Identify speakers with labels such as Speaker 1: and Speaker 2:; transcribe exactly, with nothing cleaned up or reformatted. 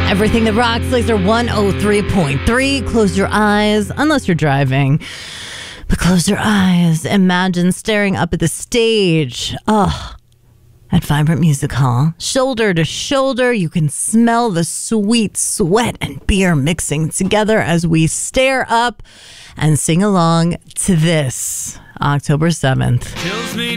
Speaker 1: Everything that rocks, Laser one oh three point three. Close your eyes, unless you're driving. But close your eyes. Imagine staring up at the stage. Oh, at Vibrant Music Hall. Shoulder to shoulder, you can smell the sweet sweat and beer mixing together as we stare up and sing along to this October seventh.
Speaker 2: Kills me